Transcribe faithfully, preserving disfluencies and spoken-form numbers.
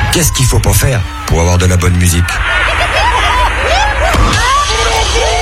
Qu'est-ce qu'il faut pas faire pour avoir de la bonne musique ?